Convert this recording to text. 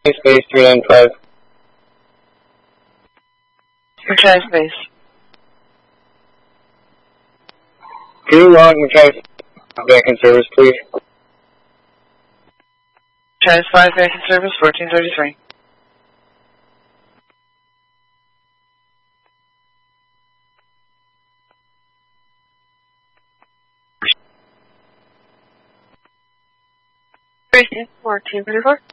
Space 395. Mackay Space. Can you log Mackay back in service, please? Mackay 5 back in service, 1433. Space 1434.